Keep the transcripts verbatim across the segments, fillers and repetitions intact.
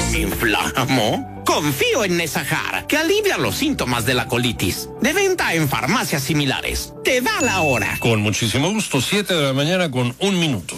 ¿Me inflamo? Confío en Nesahar, que alivia los síntomas de la colitis. De venta en farmacias similares. Te da la hora. Con muchísimo gusto, siete de la mañana con un minuto.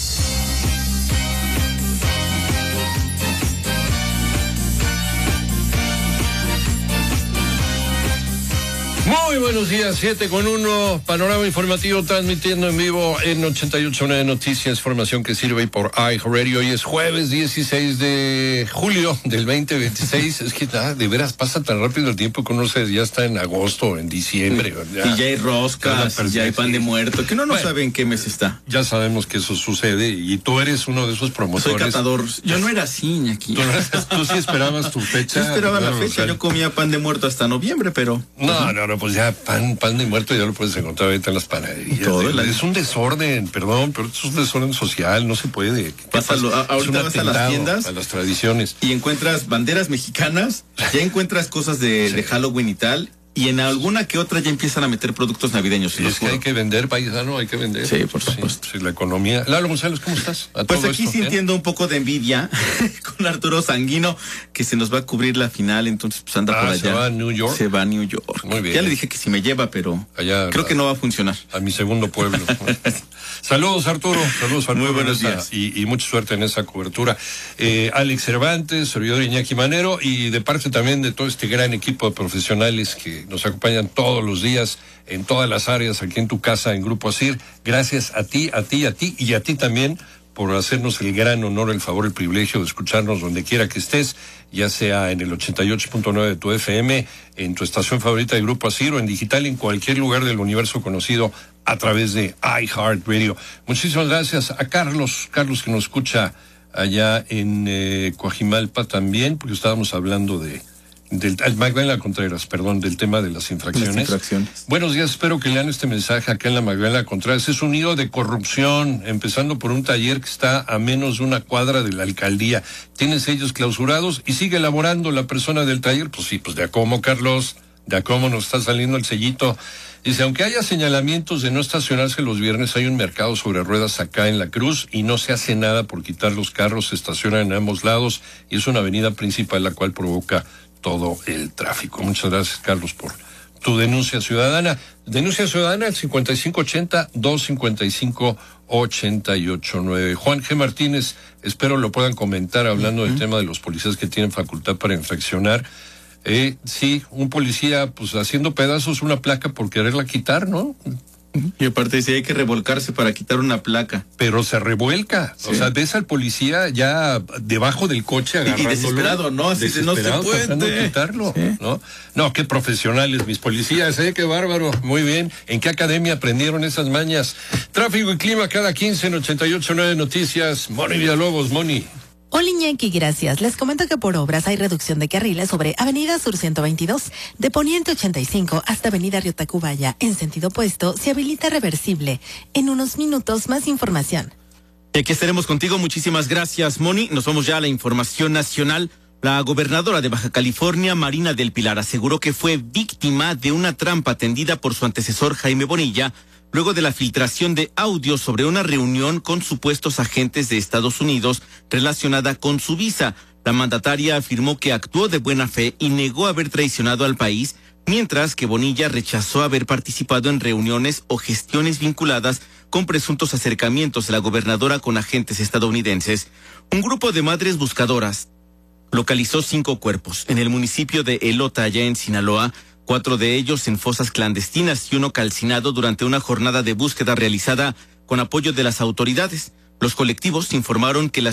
Muy buenos días, siete con uno, panorama informativo transmitiendo en vivo en ochenta y ocho punto nueve Noticias, información que sirve por iHeartRadio. Hoy es jueves dieciséis de julio del veinte veintiséis. Es que nada, de veras pasa tan rápido el tiempo que uno se ya está en agosto, en diciembre. Ya, y ya hay roscas, ya hay pan de muerto, que uno no bueno, sabe en qué mes está. Ya sabemos que eso sucede y tú eres uno de esos promotores. Soy catador. Yo no era así, Iñaki. ¿Tú, no, tú sí esperabas tu fecha? Yo esperaba no, la fecha, o sea, yo comía pan de muerto hasta noviembre, pero... No, no, no, pues ya pan, pan de muerto ya lo puedes encontrar ahorita en las panaderías. Todo el es un desorden, perdón, pero es un desorden social, no se puede. Pásalo, a, ahorita vas a las tiendas, a las tradiciones. Y encuentras banderas mexicanas, ya encuentras cosas de, sí. de Halloween y tal, y en alguna que otra ya empiezan a meter productos navideños. Sí, es que juro. Hay que vender, paisano, hay que vender. Sí, por supuesto. Sí, sí, la economía. Lalo González, ¿cómo estás? Pues aquí esto, sintiendo ¿eh? un poco de envidia con Arturo Sanguino, que se nos va a cubrir la final, entonces pues anda ah, por allá. ¿se va a New York? Se va a New York. Muy bien. Ya le dije que si me lleva, pero allá, creo a, que no va a funcionar. A mi segundo pueblo. Saludos, Arturo. Saludos, Arturo. Muy buenos esa, días. Y, y mucha suerte en esa cobertura. Eh, Alex Cervantes, servidor Iñaki Manero, y de parte también de todo este gran equipo de profesionales que nos acompañan todos los días en todas las áreas, aquí en tu casa, en Grupo ASIR. Gracias a ti, a ti, a ti y a ti también por hacernos el gran honor, el favor, el privilegio de escucharnos donde quiera que estés, ya sea en el ochenta y ocho punto nueve de tu F M, en tu estación favorita de Grupo ASIR o en digital en cualquier lugar del universo conocido a través de iHeartRadio. Muchísimas gracias a Carlos, Carlos que nos escucha allá en eh, Coajimalpa también, porque estábamos hablando de del Magdalena Contreras, perdón, del tema de las infracciones. las infracciones. Buenos días, espero que lean este mensaje acá en la Magdalena Contreras. Es un nido de corrupción, empezando por un taller que está a menos de una cuadra de la alcaldía. Tiene sellos clausurados y sigue elaborando la persona del taller. Pues sí, pues de a cómo, Carlos, de a cómo nos está saliendo el sellito. Dice, aunque haya señalamientos de no estacionarse los viernes, hay un mercado sobre ruedas acá en La Cruz y no se hace nada por quitar los carros, se estacionan en ambos lados y es una avenida principal la cual provoca todo el tráfico. Muchas gracias, Carlos, por tu denuncia ciudadana. Denuncia ciudadana al cincuenta y cinco ochenta, doscientos cincuenta y cinco, ochenta y ocho nueve. Juan G. Martínez, espero lo puedan comentar hablando uh-huh. del tema de los policías que tienen facultad para infraccionar. Eh, sí, un policía pues haciendo pedazos una placa por quererla quitar, ¿no? Y aparte dice, hay que revolcarse para quitar una placa. Pero se revuelca. Sí. O sea, ves al policía ya debajo del coche agarrándolo. Y desesperado, ¿no? Así de, no se puede. Tratando de quitarlo, ¿sí? ¿no? No, qué profesionales mis policías, ¿eh? Qué bárbaro. Muy bien. ¿En qué academia aprendieron esas mañas? Tráfico y clima cada quince en ochenta y ocho punto nueve Noticias. Moni Villalobos, Moni. Hola Iñaki, gracias. Les comento que por obras hay reducción de carriles sobre Avenida Sur ciento veintidós, de Poniente ochenta y cinco hasta Avenida Río Tacubaya. En sentido opuesto, se habilita reversible. En unos minutos, más información. Y aquí estaremos contigo. Muchísimas gracias, Moni. Nos vamos ya a la información nacional. La gobernadora de Baja California, Marina del Pilar, aseguró que fue víctima de una trampa tendida por su antecesor Jaime Bonilla, luego de la filtración de audios sobre una reunión con supuestos agentes de Estados Unidos relacionada con su visa. La mandataria afirmó que actuó de buena fe y negó haber traicionado al país, mientras que Bonilla rechazó haber participado en reuniones o gestiones vinculadas con presuntos acercamientos de la gobernadora con agentes estadounidenses. Un grupo de madres buscadoras localizó cinco cuerpos en el municipio de Elota, allá en Sinaloa, cuatro de ellos en fosas clandestinas y uno calcinado durante una jornada de búsqueda realizada con apoyo de las autoridades. Los colectivos informaron que las